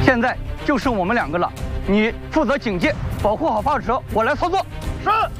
现在就剩我们2个了，你负责警戒，保护好发射车，我来操作。 是。